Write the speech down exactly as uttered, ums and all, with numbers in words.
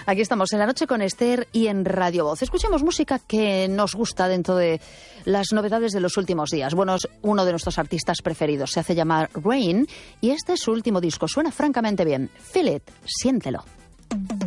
Aquí estamos en La Noche con Esther y en Radio Voz. Escuchemos música que nos gusta dentro de las novedades de los últimos días. Bueno, es uno de nuestros artistas preferidos. Se hace llamar Rain y este es su último disco. Suena francamente bien. Feel it, siéntelo.